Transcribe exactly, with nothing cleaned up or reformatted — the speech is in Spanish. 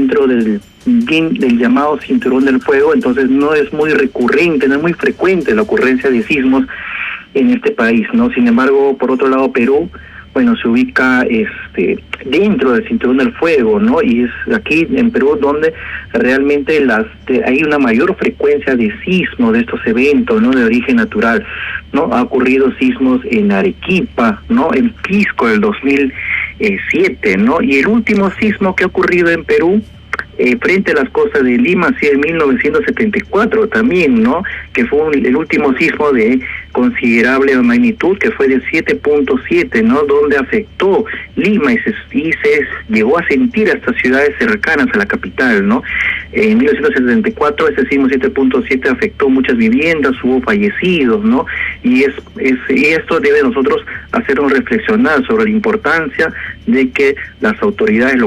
dentro del, del llamado cinturón del fuego, entonces no es muy recurrente, no es muy frecuente la ocurrencia de sismos en este país, ¿no? Sin embargo, por otro lado, Perú, bueno, se ubica este dentro del cinturón del fuego, ¿no? Y es aquí en Perú donde realmente las de, hay una mayor frecuencia de sismos, de estos eventos, ¿no? De origen natural, ¿no? Ha ocurrido sismos en Arequipa, ¿no? En Pisco del dos mil siete, ¿no? Y el último sismo que ha ocurrido en Perú, Eh, frente a las costas de Lima, sí, en mil novecientos setenta y cuatro también, ¿no? Que fue un, el último sismo de considerable magnitud, que fue de siete punto siete, ¿no? Donde afectó Lima y se, y se llegó a sentir hasta ciudades cercanas a la capital, ¿no? En mil novecientos setenta y cuatro ese sismo siete punto siete afectó muchas viviendas, hubo fallecidos, ¿no? Y es, es y esto debe a nosotros hacernos reflexionar sobre la importancia de que las autoridades